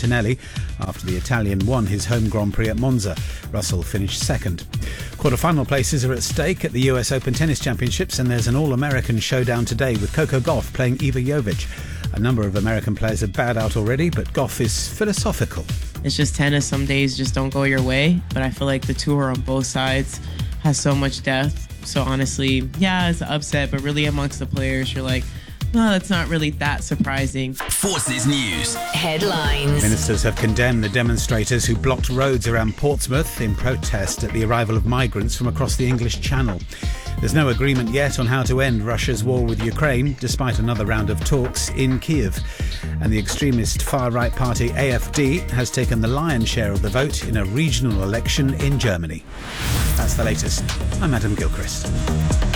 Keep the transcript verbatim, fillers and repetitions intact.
Antonelli after the Italian won his home Grand Prix at Monza. Russell finished second. Quarter-final places are at stake at the U S Open Tennis Championships, and there's an all-American showdown today with Coco Gauff playing Iva Jovic. A number of American players have bowed out already, but Gauff is philosophical. It's just tennis. Some days just don't go your way, but I feel like the tour on both sides has so much depth. So honestly, yeah, it's an upset, but really amongst the players, you're like, no, that's not really that surprising. Forces News. Headlines. Ministers have condemned the demonstrators who blocked roads around Portsmouth in protest at the arrival of migrants from across the English Channel. There's no agreement yet on how to end Russia's war with Ukraine, despite another round of talks in Kiev. And the extremist far-right party A F D has taken the lion's share of the vote in a regional election in Germany. That's the latest. I'm Adam Gilchrist.